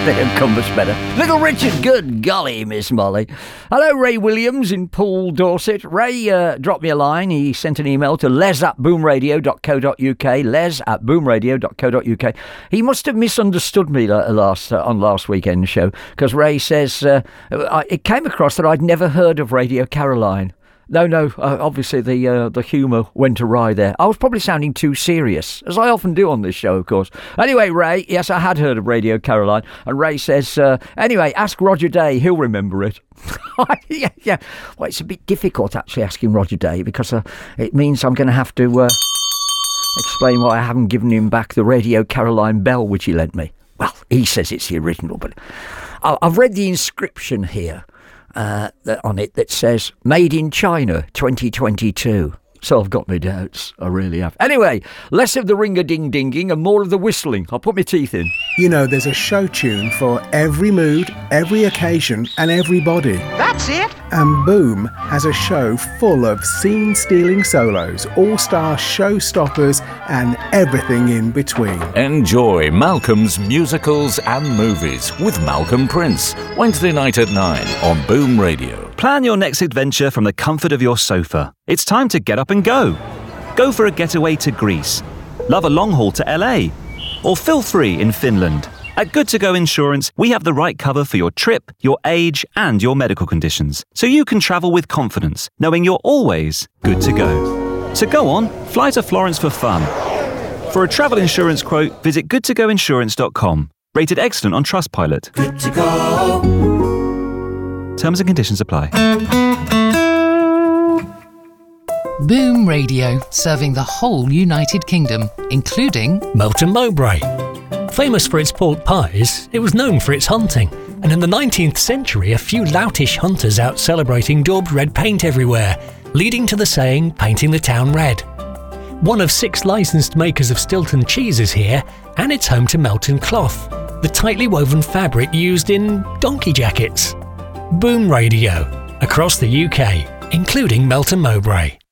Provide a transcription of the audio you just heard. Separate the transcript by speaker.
Speaker 1: They don't come much better. Little Richard, good golly, Miss Molly. Hello, Ray Williams in Poole, Dorset. Ray dropped me a line. He sent an email to les@boomradio.co.uk, les@boomradio.co.uk. He must have misunderstood me on last weekend's show, because Ray says it came across that I'd never heard of Radio Caroline. No, obviously the humour went awry there. I was probably sounding too serious, as I often do on this show, of course. Anyway, Ray, yes, I had heard of Radio Caroline, and Ray says, anyway, ask Roger Day, he'll remember it. yeah. Well, it's a bit difficult, actually, asking Roger Day, because it means I'm going to have to explain why I haven't given him back the Radio Caroline bell which he lent me. Well, he says it's the original, but I've read the inscription here. On it that says Made in China 2022. So I've got my doubts. I really have. Anyway, less of the ring-a-ding-dinging and more of the whistling. I'll put my teeth in.
Speaker 2: You know, there's a show tune for every mood, every occasion and everybody.
Speaker 3: That's it.
Speaker 2: And Boom has a show full of scene-stealing solos, all-star showstoppers and everything in between.
Speaker 4: Enjoy Malcolm's Musicals and Movies with Malcolm Prince, Wednesday night at 9 on Boom Radio.
Speaker 5: Plan your next adventure from the comfort of your sofa. It's time to get up and go. Go for a getaway to Greece. Love a long haul to LA. Or feel free in Finland. At Good To Go Insurance, we have the right cover for your trip, your age, and your medical conditions, so you can travel with confidence, knowing you're always good to go. So go on, fly to Florence for fun. For a travel insurance quote, visit goodtogoinsurance.com. Rated excellent on Trustpilot.
Speaker 6: Good to go.
Speaker 5: Terms and conditions apply.
Speaker 7: Boom Radio, serving the whole United Kingdom, including
Speaker 8: Melton Mowbray. Famous for its pork pies, it was known for its hunting, and in the 19th century a few loutish hunters out celebrating daubed red paint everywhere, leading to the saying, painting the town red. One of 6 licensed makers of Stilton cheese is here, and it's home to Melton cloth, the tightly woven fabric used in donkey jackets. Boom Radio, across the UK, including Melton Mowbray.